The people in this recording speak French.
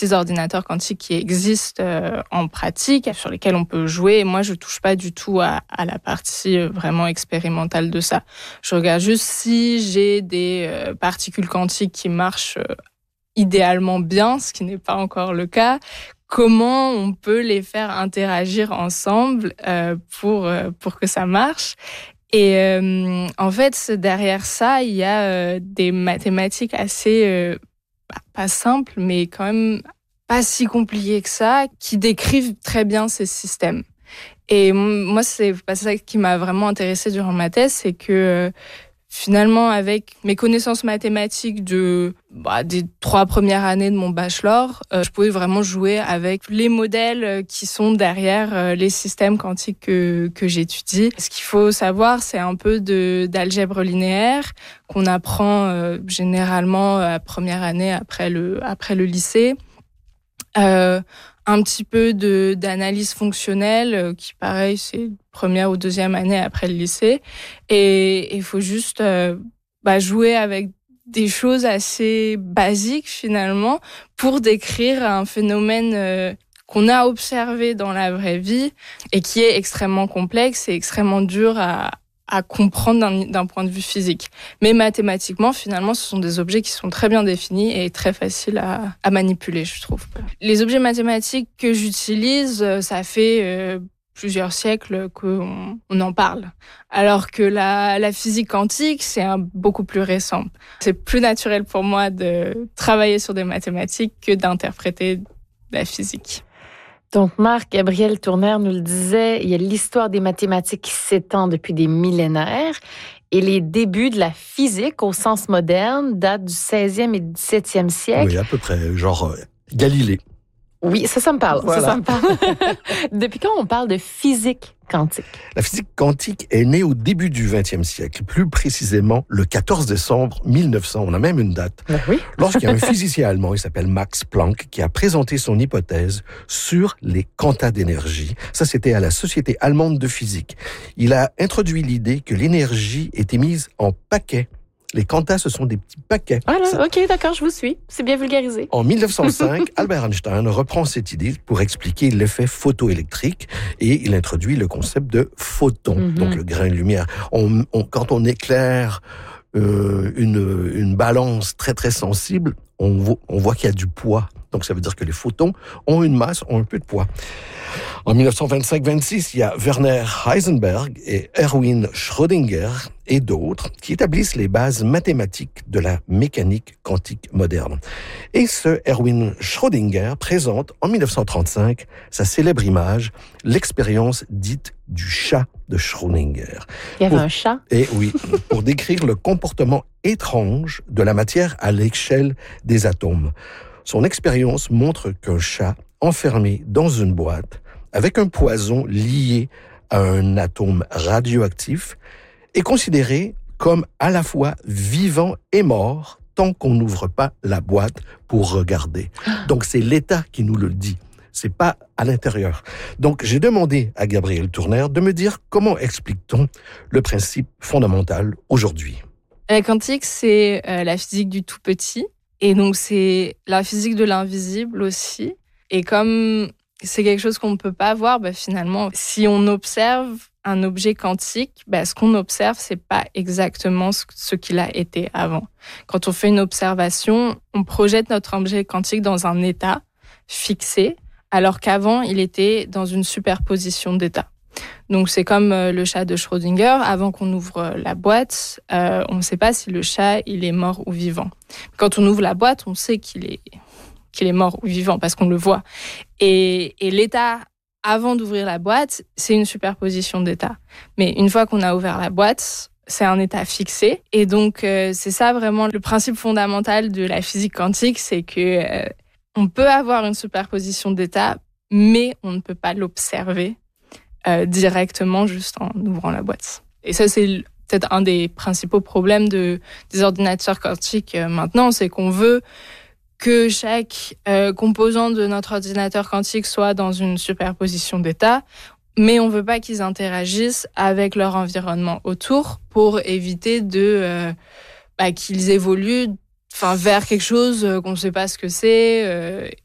petits ordinateurs quantiques qui existent en pratique, sur lesquels on peut jouer. Et moi, je touche pas du tout à la partie vraiment expérimentale de ça. Je regarde juste si j'ai des particules quantiques qui marchent idéalement bien, ce qui n'est pas encore le cas. Comment on peut les faire interagir ensemble pour que ça marche. Et en fait, derrière ça, il y a des mathématiques assez, pas simples, mais quand même pas si compliquées que ça, qui décrivent très bien ces systèmes. Et moi, c'est pas ça qui m'a vraiment intéressée durant ma thèse, c'est que finalement, avec mes connaissances mathématiques des 3 premières années de mon bachelor, je pouvais vraiment jouer avec les modèles qui sont derrière les systèmes quantiques que j'étudie. Ce qu'il faut savoir, c'est un peu d'algèbre linéaire qu'on apprend généralement à première année après le lycée. Un petit peu d'analyse fonctionnelle qui, pareil, c'est première ou deuxième année après le lycée. Et il faut juste jouer avec des choses assez basiques, finalement, pour décrire un phénomène qu'on a observé dans la vraie vie et qui est extrêmement complexe et extrêmement dur à comprendre d'un point de vue physique. Mais mathématiquement, finalement, ce sont des objets qui sont très bien définis et très faciles à manipuler, je trouve. Les objets mathématiques que j'utilise, ça fait plusieurs siècles qu'on en parle. Alors que la physique quantique, c'est beaucoup plus récent. C'est plus naturel pour moi de travailler sur des mathématiques que d'interpréter la physique. Donc, Marc-Gabriel Tournaire nous le disait, il y a l'histoire des mathématiques qui s'étend depuis des millénaires et les débuts de la physique au sens moderne datent du 16e et 17e siècle. Oui, à peu près, genre Galilée. Oui, ça me parle. Voilà. Ça me parle. Depuis quand on parle de physique quantique? La physique quantique est née au début du XXe siècle, plus précisément le 14 décembre 1900. On a même une date. Oui. Lorsqu'il y a un physicien allemand, il s'appelle Max Planck, qui a présenté son hypothèse sur les quantas d'énergie. Ça, c'était à la Société allemande de physique. Il a introduit l'idée que l'énergie était mise en paquets. Les quantas, ce sont des petits paquets. Ah là, OK, d'accord, je vous suis. C'est bien vulgarisé. En 1905, Albert Einstein reprend cette idée pour expliquer l'effet photoélectrique et il introduit le concept de photon, donc le grain de lumière. Quand on éclaire une balance très très sensible, on voit qu'il y a du poids. Donc ça veut dire que les photons ont une masse, ont un peu de poids. En 1925-26, il y a Werner Heisenberg et Erwin Schrödinger et d'autres qui établissent les bases mathématiques de la mécanique quantique moderne. Et ce Erwin Schrödinger présente en 1935 sa célèbre image, l'expérience dite du chat de Schrödinger. Il y avait un chat? Et oui, pour décrire le comportement étrange de la matière à l'échelle des atomes. Son expérience montre qu'un chat enfermé dans une boîte avec un poison lié à un atome radioactif est considéré comme à la fois vivant et mort tant qu'on n'ouvre pas la boîte pour regarder. Donc c'est l'État qui nous le dit. C'est pas à l'intérieur. Donc j'ai demandé à Gabriel Tournaire de me dire comment explique-t-on le principe fondamental aujourd'hui. La quantique, c'est la physique du tout petit. Et donc, c'est la physique de l'invisible aussi. Et comme c'est quelque chose qu'on ne peut pas voir, finalement, si on observe un objet quantique, ce qu'on observe, c'est pas exactement ce qu'il a été avant. Quand on fait une observation, on projette notre objet quantique dans un état fixé, alors qu'avant, il était dans une superposition d'états. Donc, c'est comme le chat de Schrödinger. Avant qu'on ouvre la boîte, on ne sait pas si le chat, il est mort ou vivant. Quand on ouvre la boîte, on sait qu'il est mort ou vivant parce qu'on le voit. Et l'état, avant d'ouvrir la boîte, c'est une superposition d'états. Mais une fois qu'on a ouvert la boîte, c'est un état fixé. Et donc, c'est ça vraiment le principe fondamental de la physique quantique, c'est que on peut avoir une superposition d'états, mais on ne peut pas l'observer directement juste en ouvrant la boîte. Et ça, c'est peut-être un des principaux problèmes des ordinateurs quantiques maintenant, c'est qu'on veut que chaque composant de notre ordinateur quantique soit dans une superposition d'états, mais on veut pas qu'ils interagissent avec leur environnement autour pour éviter qu'ils évoluent vers quelque chose qu'on ne sait pas ce que c'est